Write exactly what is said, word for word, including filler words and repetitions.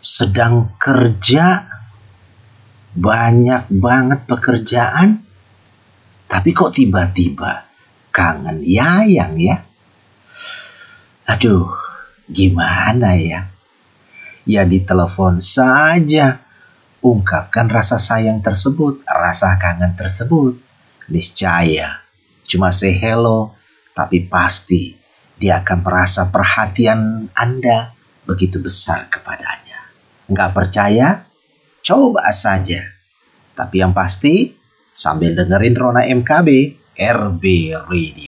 sedang kerja, banyak banget pekerjaan, tapi kok tiba-tiba kangen Yayang ya? Aduh, gimana ya? Ya ditelepon saja, ungkapkan rasa sayang tersebut, rasa kangen tersebut. Niscaya, cuma say hello, tapi pasti dia akan merasa perhatian Anda begitu besar kepadanya. Nggak percaya? Coba saja. Tapi yang pasti, sambil dengerin Rona M K B, R B Radio.